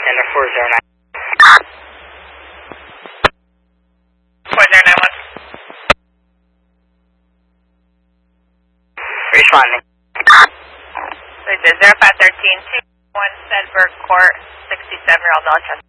Center 409. 4091. Responding. This is 0513 217 Burke Court, 67-year-old Melchester.